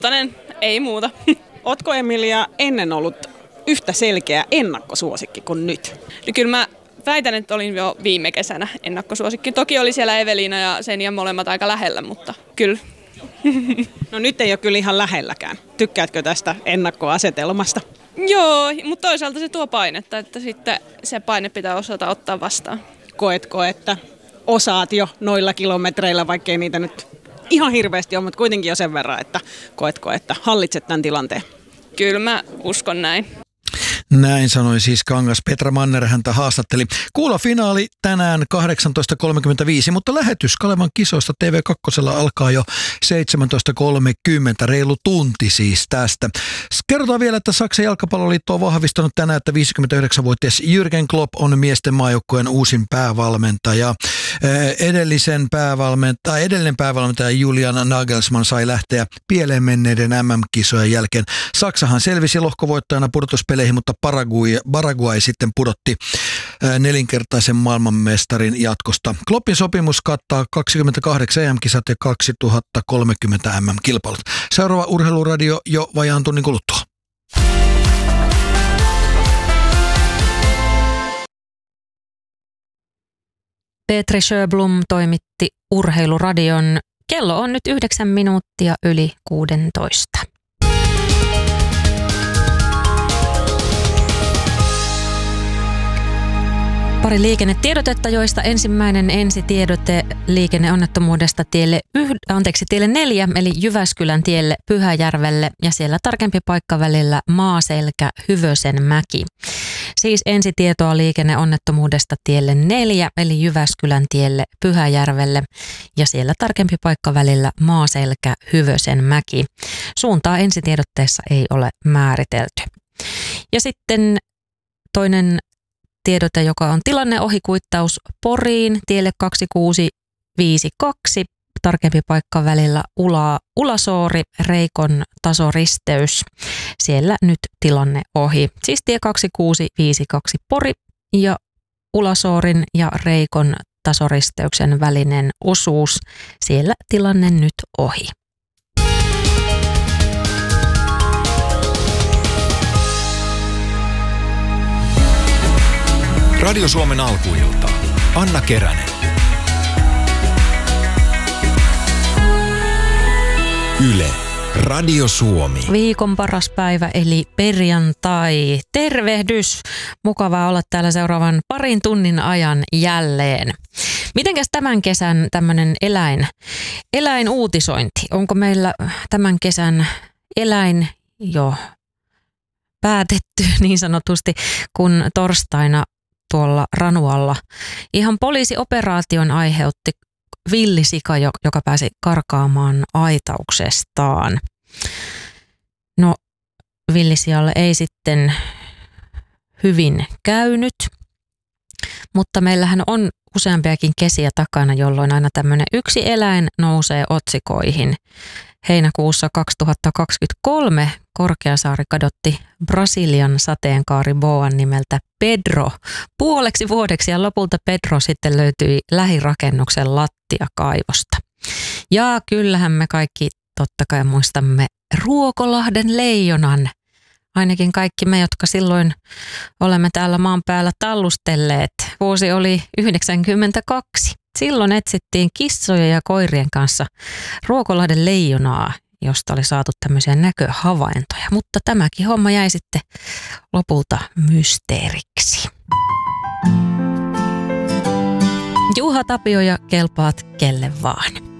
Ei muuta. Ootko Emilia ennen ollut yhtä selkeä ennakkosuosikki kuin nyt? No kyllä mä väitän, että olin jo viime kesänä ennakkosuosikki. Toki oli siellä Eveliina ja Senja molemmat aika lähellä, mutta kyllä. No nyt ei ole kyllä ihan lähelläkään. Tykkäätkö tästä ennakkoasetelmasta? Joo, mutta toisaalta se tuo painetta, että sitten se paine pitää osata ottaa vastaan. Koetko, että osaat jo noilla kilometreillä, vaikkei niitä nyt ihan hirveästi ole, mutta kuitenkin jo sen verran, että koetko, että hallitset tämän tilanteen? Kyllä mä uskon näin. Näin sanoi siis Kangas. Petra Manner häntä haastatteli. Kuulla finaali tänään 18.35, mutta lähetys Kalevan kisoista TV2 alkaa jo 17.30, reilu tunti siis tästä. Kerrotaan vielä, että Saksan jalkapalloliitto on vahvistanut tänään, että 59-vuotias Jürgen Klopp on miesten maajoukkueen uusin päävalmentaja. Edellinen päävalmentaja Julian Nagelsmann sai lähteä pieleen menneiden MM-kisojen jälkeen. Saksahan selvisi lohkovoittajana pudotuspeleihin, mutta Paraguay sitten pudotti nelinkertaisen maailmanmestarin jatkosta. Kloppin sopimus kattaa 28 EM-kisat ja 2030 MM-kilpailut. Seuraava Urheiluradio jo vajaan tunnin kuluttua. Petri Sjöblom toimitti Urheiluradion. Kello on nyt 9 minuuttia yli 16. Pari liikennetiedotetta, joista ensimmäinen ensitiedote liikenneonnettomuudesta tielle 4, eli Jyväskylän tielle Pyhäjärvelle ja siellä tarkempi paikka välillä Maaselkä-Hyvösenmäki. Siis ensitietoa liikenneonnettomuudesta tielle 4, eli Jyväskylän tielle Pyhäjärvelle ja siellä tarkempi paikka välillä Maaselkä-Hyvösenmäki. Suuntaa ensitiedotteessa ei ole määritelty. Ja sitten toinen tiedote, joka on tilanneohikuittaus Poriin tielle 2652, tarkempi paikka välillä Ulasoori, Reikon tasoristeys. Siellä nyt tilanne ohi. Siis tie 2652 Pori ja Ulasoorin ja Reikon tasoristeyksen välinen osuus. Siellä tilanne nyt ohi. Radio Suomen alkuilta. Anna Keränen. Yle. Radio Suomi. Viikon paras päivä eli perjantai. Tervehdys! Mukavaa olla täällä seuraavan parin tunnin ajan jälleen. Mitenkäs tämän kesän tämmöinen eläinuutisointi? Onko meillä tämän kesän eläin jo päätetty niin sanotusti, kun torstaina tuolla Ranualla ihan poliisioperaation aiheutti villisika, joka pääsi karkaamaan aitauksestaan. No, villisialle ei sitten hyvin käynyt, mutta meillähän on useampiakin kesiä takana, jolloin aina tämmöinen yksi eläin nousee otsikoihin. Heinäkuussa 2023 Korkeasaari kadotti Brasilian sateenkaariboan nimeltä Pedro puoleksi vuodeksi ja lopulta Pedro sitten löytyi lähirakennuksen lattiakaivosta. Ja kyllähän me kaikki totta kai muistamme Ruokolahden leijonan. Ainakin kaikki me, jotka silloin olemme täällä maan päällä tallustelleet. Vuosi oli 1992. Silloin etsittiin kissojen ja koirien kanssa Ruokolahden leijonaa, josta oli saatu tämmöisiä näköhavaintoja. Mutta tämäkin homma jäi sitten lopulta mysteeriksi. Juha Tapio ja kelpaat kelle vaan.